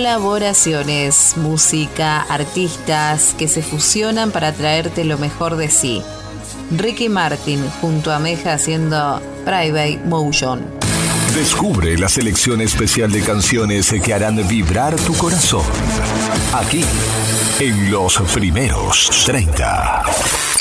colaboraciones, música, artistas que se fusionan para traerte lo mejor de sí. Ricky Martin junto a Meja haciendo Private Motion. Descubre la selección especial de canciones que harán vibrar tu corazón. Aquí, en los primeros 30.